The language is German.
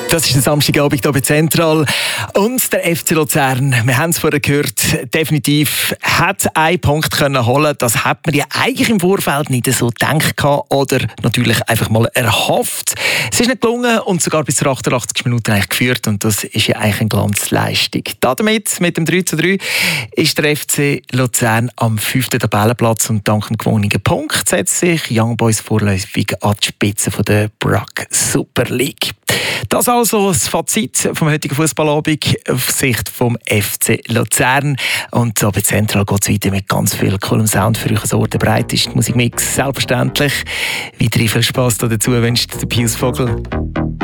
Das ist der Samstagabend hier bei Zentral. Und der FC Luzern, wir haben es vorher gehört, definitiv hat einen Punkt können holen. Das hat man ja eigentlich im Vorfeld nicht so gedacht oder natürlich einfach mal erhofft. Es ist nicht gelungen und sogar bis zur 88 Minuten eigentlich geführt. Und das ist ja eigentlich eine Glanzleistung. Damit, mit dem 3:3, ist der FC Luzern am 5. Tabellenplatz und dank dem gewonnenen Punkt setzt sich Young Boys vorläufig an die Spitze von der BRAC Super League. Das also das Fazit vom heutigen Fußballabend auf Sicht vom FC Luzern. Und so bei Zentral geht es weiter mit ganz viel coolem Sound für euch. Der breiteste Musikmix, selbstverständlich. Weiterhin viel Spass dazu wünscht der Pius Vogel.